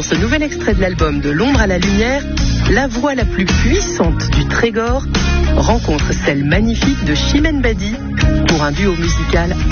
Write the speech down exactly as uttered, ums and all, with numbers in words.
ce nouvel extrait de l'album De l'ombre à la lumière, la voix la plus puissante du Trégor rencontre celle magnifique de Chimène Badi pour un duo musical